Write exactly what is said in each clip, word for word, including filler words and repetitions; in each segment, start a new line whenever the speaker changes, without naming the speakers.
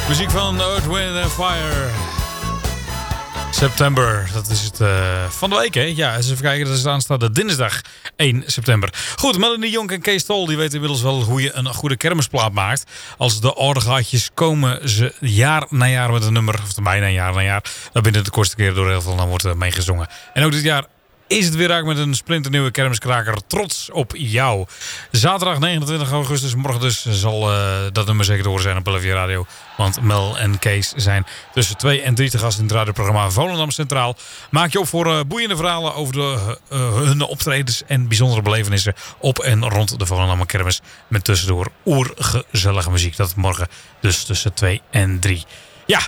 Muziek van Earth, Wind and Fire. September, dat is het uh, van de week, hè? Ja, eens even kijken, dat is aanstaande dinsdag één september. Goed, Melanie Jonk en Kees Tol, die weten inmiddels wel hoe je een goede kermisplaat maakt. Als de ordegaatjes komen ze jaar na jaar met een nummer, of bijna jaar na jaar. Dan binnen de kortste keer door heel veel, dan wordt er meegezongen. En ook dit jaar is het weer raak met een splinternieuwe kermiskraker. Trots op jou. Zaterdag negenentwintig augustus, morgen dus, zal uh, dat nummer zeker te horen zijn op L F J Radio. Want Mel en Kees zijn tussen twee en drie te gast in het radioprogramma Volendam Centraal. Maak je op voor uh, boeiende verhalen over de, uh, hun optredens en bijzondere belevenissen op en rond de Volendam kermis. Met tussendoor oergezellige muziek. Dat morgen dus tussen twee en drie. Ja,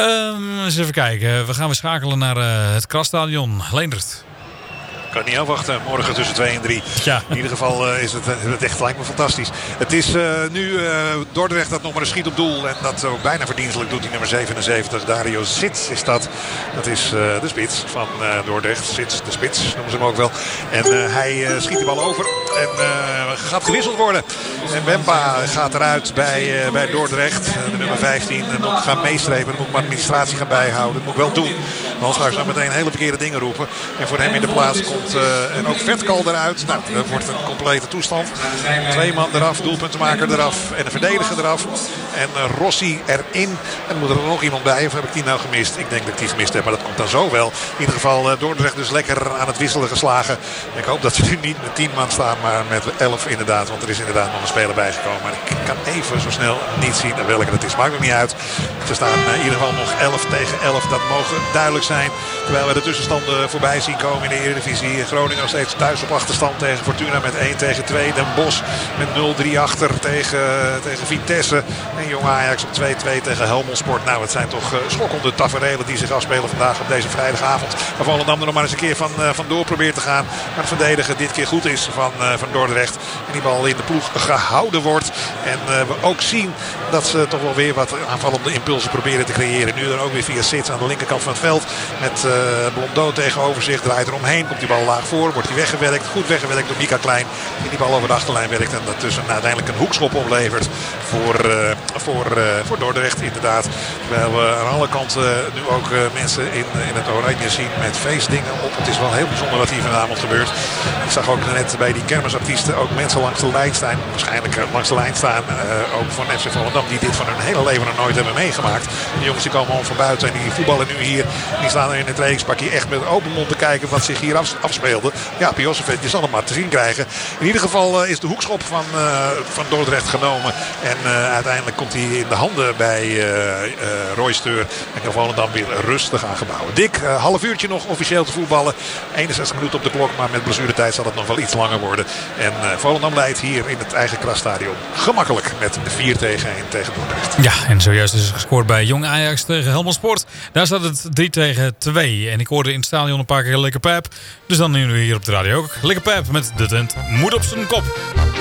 uh, eens even kijken. We gaan weer schakelen naar uh, het Krasstadion. Leendert.
Ik kan niet afwachten. Morgen tussen twee en drie.
Ja.
In ieder geval uh, is het, het echt, lijkt me fantastisch. Het is uh, nu uh, Dordrecht dat nog maar een schiet op doel. En dat ook bijna verdienstelijk doet die nummer zevenenzeventig. Dario Sits is dat. Dat is uh, de spits van uh, Dordrecht. Sits, de spits noemen ze hem ook wel. En uh, hij uh, schiet de bal over. En uh, gaat gewisseld worden. En Wempa gaat eruit bij, uh, bij Dordrecht. Uh, de nummer vijftien. En nog gaan meestrepen. Dan moet ik mijn administratie gaan bijhouden. Dat moet ik wel doen. Want straks gaan meteen hele verkeerde dingen roepen. En voor hem in de plaats komt Uh, en ook Vetkal eruit. Nou, dat wordt een complete toestand. Twee man eraf, doelpuntenmaker eraf en een verdediger eraf. En uh, Rossi erin. En moet er nog iemand bij, of heb ik die nou gemist? Ik denk dat ik die gemist heb, maar dat komt dan zo wel. In ieder geval uh, Dordrecht dus lekker aan het wisselen geslagen. En ik hoop dat ze nu niet met tien man staan, maar met elf inderdaad. Want er is inderdaad nog een speler bijgekomen. Maar ik kan even zo snel niet zien welke dat is. Maakt ook niet uit. Er staan uh, in ieder geval nog elf tegen elf. Dat mogen duidelijk zijn. Terwijl we de tussenstanden voorbij zien komen in de Eredivisie. Groningen nog steeds thuis op achterstand tegen Fortuna met één tegen twee. Den Bosch met nul drie achter tegen, tegen Vitesse. En Jong Ajax op twee twee tegen Helmond Sport. Nou, het zijn toch uh, schokkende taferelen die zich afspelen vandaag op deze vrijdagavond. Waar Volendam er nog maar eens een keer van, uh, van door probeert te gaan. Maar het verdedigen dit keer goed is van, uh, van Dordrecht. En die bal in de ploeg gehouden wordt. En uh, we ook zien dat ze toch wel weer wat aanvallende impulsen proberen te creëren. Nu dan ook weer via Sits aan de linkerkant van het veld. Met uh, Blondeau tegenover zich. Draait er omheen. Komt die bal laag voor. Wordt hij weggewerkt. Goed weggewerkt door Mika Klein. Die die bal over de achterlijn werkt. En daartussen uiteindelijk een hoekschop oplevert. Voor, uh, voor, uh, voor Dordrecht inderdaad. Terwijl we aan alle kanten uh, nu ook uh, mensen in, in het oranje zien met feestdingen op. Het is wel heel bijzonder wat hier vanavond gebeurt. Ik zag ook net bij die kermisartiesten ook mensen langs de lijn staan. Waarschijnlijk uh, langs de lijn staan. Uh, ook van F C Volendam die dit van hun hele leven nog nooit hebben meegemaakt. De jongens die komen gewoon van buiten en die voetballen nu hier. Die staan er in het trainingspakje echt met open mond te kijken wat zich hier af, afspeelde. Ja, Piosevet, je zal hem maar te zien krijgen. In ieder geval uh, is de hoekschop van, uh, van Dordrecht genomen. En uh, uiteindelijk komt hij in de handen bij uh, uh, Roy Steur. En kan Volendam weer rustig aangebouwen. Dik, uh, half uurtje nog officieel te voetballen. eenenzestig minuten op de klok, maar met blessuretijd zal het nog wel iets langer worden. En uh, Volendam leidt hier in het eigen Krasstadion gemakkelijk met vier tegen één tegen Dordrecht.
Ja, en zojuist is er gescoord bij Jong Ajax tegen Helmond Sport. Daar staat het drie tegen twee. En ik hoorde in het stadion een paar keer lekker pijp. Dus dan nu hier op de radio ook. Lekker pijp met de tent moet op zijn kop.